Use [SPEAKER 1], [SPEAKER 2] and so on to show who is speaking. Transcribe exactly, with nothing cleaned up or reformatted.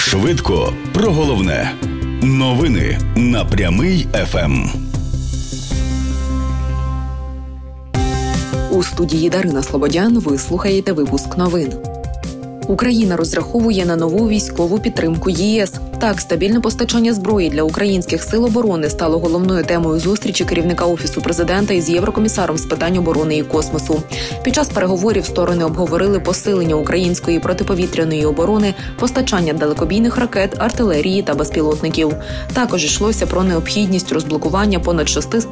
[SPEAKER 1] Швидко про головне. Новини на Прямий еф ем.
[SPEAKER 2] У студії Дарина Слободян ви слухаєте випуск новин. Україна розраховує на нову військову підтримку ЄС. Так, стабільне постачання зброї для українських сил оборони стало головною темою зустрічі керівника Офісу президента із єврокомісаром з питань оборони і космосу. Під час переговорів сторони обговорили посилення української протиповітряної оборони, постачання далекобійних ракет, артилерії та безпілотників. Також йшлося про необхідність розблокування понад шести